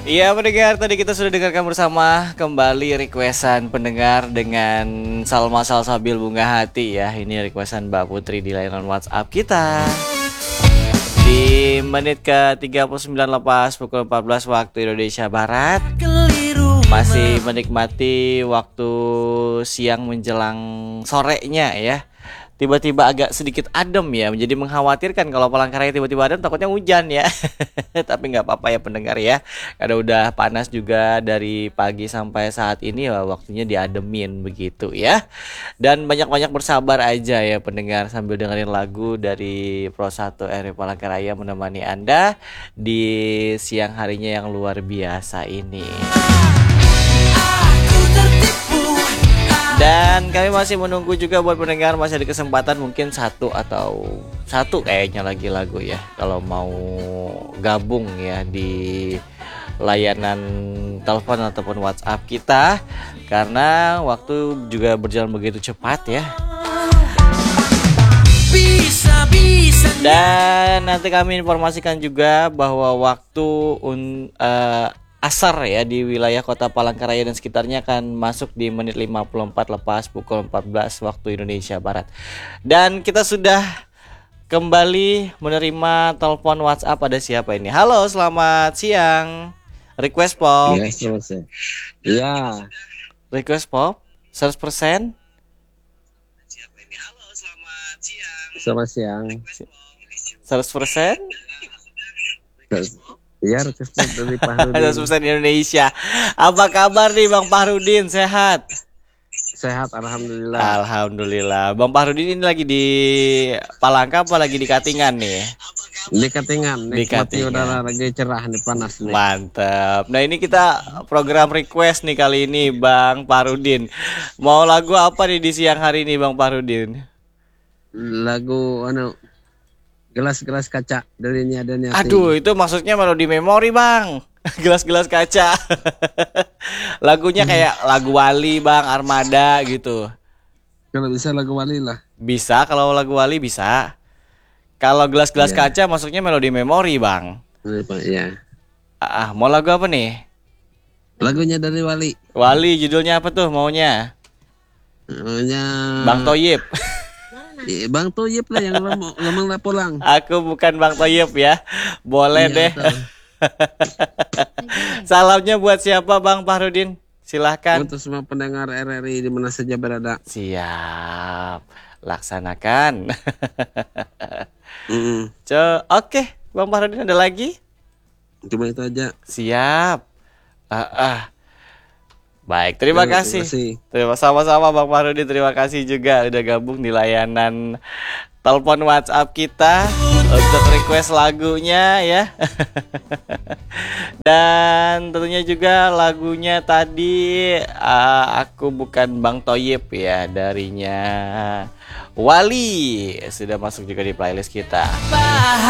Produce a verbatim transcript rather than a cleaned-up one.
Iya pendengar, tadi kita sudah dengarkan bersama kembali requestan pendengar dengan Salma Salsabil Bunga Hati ya. Ini requestan Mbak Putri di layanan WhatsApp kita. Di menit ke tiga puluh sembilan lepas pukul empat belas waktu Indonesia Barat, masih menikmati waktu siang menjelang sorenya ya. Tiba-tiba agak sedikit adem ya, menjadi mengkhawatirkan kalau Palangkaraya tiba-tiba adem, takutnya hujan ya. Tapi nggak apa-apa ya pendengar ya, karena udah panas juga dari pagi sampai saat ini ya, waktunya diademin begitu ya. Dan banyak-banyak bersabar aja ya pendengar, sambil dengerin lagu dari Pro satu R W Palangkaraya menemani Anda di siang harinya yang luar biasa ini. Dan kami masih menunggu juga buat pendengar, masih ada kesempatan mungkin satu atau satu kayaknya lagi lagu ya, kalau mau gabung ya di layanan telepon ataupun WhatsApp kita, karena waktu juga berjalan begitu cepat ya. Dan nanti kami informasikan juga bahwa waktu un, uh, asar ya di wilayah kota Palangkaraya dan sekitarnya akan masuk di menit lima puluh empat lepas pukul empat belas waktu Indonesia Barat. Dan kita sudah kembali menerima telepon WhatsApp. Ada siapa ini? Halo, selamat siang. Request pop. Iya, selamat siang. Iya. Request pop seratus persen. Siapa ini? Halo, selamat siang. Selamat siang. seratus persen. Iya, request pop dari Fahrudin. seratus persen Indonesia. Apa kabar nih Bang Fahrudin? Sehat? Sehat, alhamdulillah. Alhamdulillah. Bang Fahrudin ini lagi di Palangka apa lagi di Katingan nih? Di Katingan, Di nikmati Katingan. udara lagi cerah nih, panas nih. Mantap. Nah ini kita program request nih kali ini Bang Fahrudin. Mau lagu apa nih di siang hari ini Bang Fahrudin? Lagu anu gelas-gelas kaca dari Nia dan Yati. Aduh, itu maksudnya melodi memori Bang. Gelas-gelas kaca. Lagunya kayak lagu Wali Bang, Armada gitu. Kalau bisa lagu Wali lah. Bisa, kalau lagu Wali bisa. Kalau gelas-gelas Iya. kaca maksudnya melodi memori Bang. Iya. Ah, mau lagu apa nih? Lagunya dari Wali. Wali judulnya apa tuh maunya? Namanya Bang Toyib. Eh, Bang Toyib lah yang lem- lemang lah pulang. Aku bukan Bang Toyib ya. Boleh Iya, deh. betul. Salamnya buat siapa Bang Fahrudin? Silahkan. Untuk semua pendengar R R I di mana saja berada. Siap. Laksanakan. Mm-mm. Co, oke, Bang Fahrudin ada lagi? Cuma itu aja. Siap. Ah, ah. Baik, terima Terima kasih. kasih. Terima sama-sama Bang Fahrudin, terima kasih juga udah gabung di layanan telepon WhatsApp kita untuk request lagunya ya. Dan tentunya juga lagunya tadi uh, Aku Bukan Bang Toyib ya, darinya Wali sudah masuk juga di playlist kita.